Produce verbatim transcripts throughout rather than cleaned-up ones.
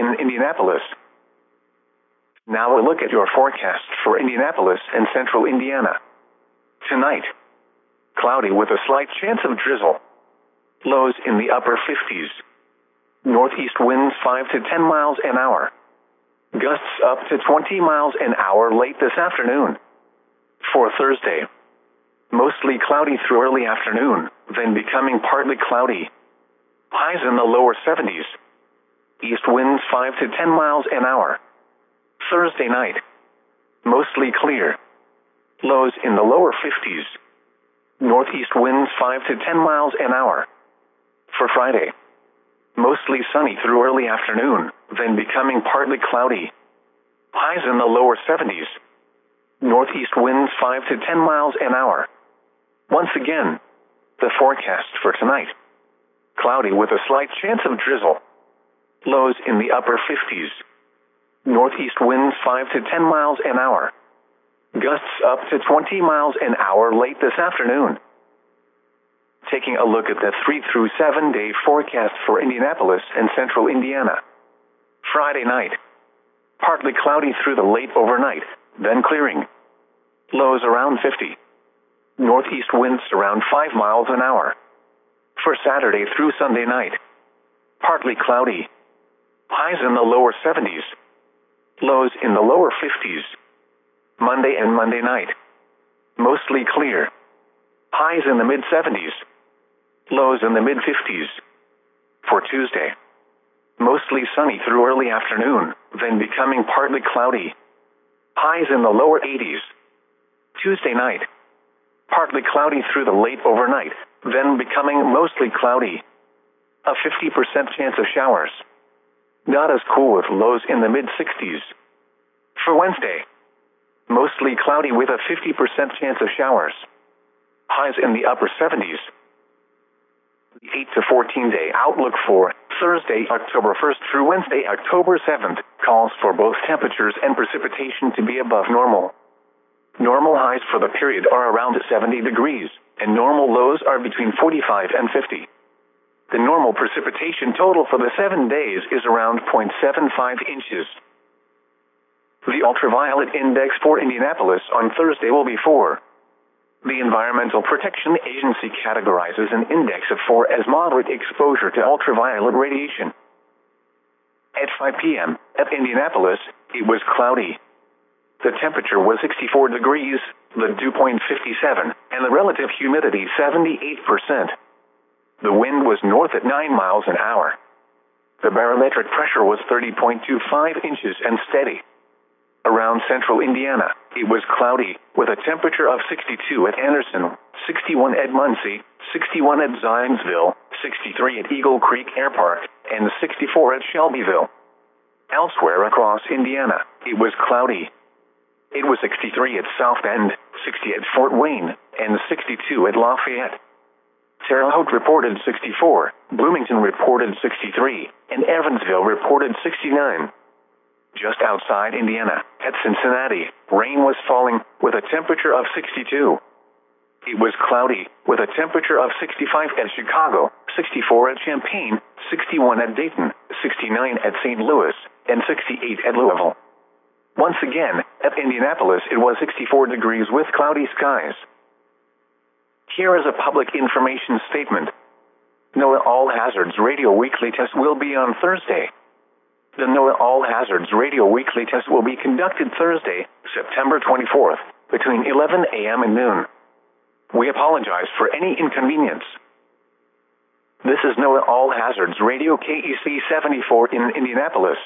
in Indianapolis. Now a look at your forecast for Indianapolis and central Indiana. Tonight, cloudy with a slight chance of drizzle. Lows in the upper fifties. Northeast winds five to ten miles an hour. Gusts up to twenty miles an hour late this afternoon. For Thursday, mostly cloudy through early afternoon, then becoming partly cloudy. Highs in the lower seventies. East winds five to ten miles an hour. Thursday night, mostly clear. Lows in the lower fifties. Northeast winds five to ten miles an hour. For Friday, mostly sunny through early afternoon, then becoming partly cloudy. Highs in the lower seventies. Northeast winds five to ten miles an hour. Once again, the forecast for tonight. Cloudy with a slight chance of drizzle. Lows in the upper fifties. Northeast winds five to ten miles an hour. Gusts up to twenty miles an hour late this afternoon. Taking a look at the three through seven day forecast for Indianapolis and central Indiana. Friday night, partly cloudy through the late overnight, then clearing. Lows around fifty. Northeast winds around five miles an hour. For Saturday through Sunday night, partly cloudy. Highs in the lower seventies. Lows in the lower fifties. Monday and Monday night, mostly clear. Highs in the mid seventies. Lows in the mid fifties. For Tuesday, mostly sunny through early afternoon, then becoming partly cloudy. Highs in the lower eighties. Tuesday night, partly cloudy through the late overnight, then becoming mostly cloudy. A fifty percent chance of showers. Not as cool with lows in the mid sixties. For Wednesday, mostly cloudy with a fifty percent chance of showers. Highs in the upper seventies. The eight to fourteen day outlook for Thursday, October first through Wednesday, October seventh, calls for both temperatures and precipitation to be above normal. Normal highs for the period are around seventy degrees, and normal lows are between forty-five and fifty. The normal precipitation total for the seven days is around zero point seven five inches. The ultraviolet index for Indianapolis on Thursday will be four. The Environmental Protection Agency categorizes an index of four as moderate exposure to ultraviolet radiation. At five p m at Indianapolis, it was cloudy. The temperature was sixty-four degrees, the dew point fifty-seven, and the relative humidity seventy-eight percent. The wind was north at nine miles an hour. The barometric pressure was thirty point two five inches and steady. Around central Indiana, it was cloudy, with a temperature of sixty-two at Anderson, sixty-one at Muncie, sixty-one at Zionsville, sixty-three at Eagle Creek Air Park, and sixty-four at Shelbyville. Elsewhere across Indiana, it was cloudy. It was sixty-three at South Bend, sixty at Fort Wayne, and sixty-two at Lafayette. Terre Haute reported sixty-four, Bloomington reported sixty-three, and Evansville reported sixty-nine. Just outside Indiana, at Cincinnati, rain was falling, with a temperature of sixty-two. It was cloudy, with a temperature of sixty-five at Chicago, sixty-four at Champaign, sixty-one at Dayton, sixty-nine at Saint Louis, and sixty-eight at Louisville. Once again, at Indianapolis it was sixty-four degrees with cloudy skies. Here is a public information statement. NOAA All Hazards Radio Weekly Test will be on Thursday. The NOAA All Hazards Radio Weekly Test will be conducted Thursday, September twenty-fourth, between eleven a m and noon. We apologize for any inconvenience. This is NOAA All Hazards Radio K E C seventy-four in Indianapolis.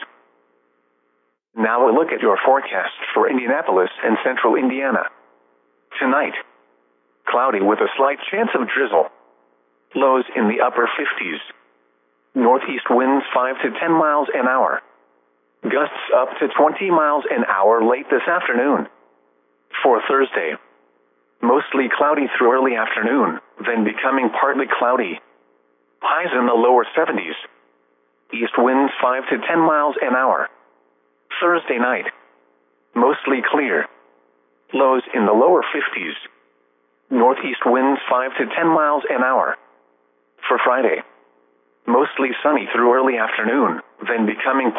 Now a look at your forecast for Indianapolis and central Indiana. Tonight, cloudy with a slight chance of drizzle. Lows in the upper fifties. Northeast winds five to ten miles an hour. Gusts up to twenty miles an hour late this afternoon. For Thursday, mostly cloudy through early afternoon, then becoming partly cloudy. Highs in the lower seventies. East winds five to ten miles an hour. Thursday night, mostly clear. Lows in the lower fifties. Northeast winds five to ten miles an hour. For Friday, mostly sunny through early afternoon, then becoming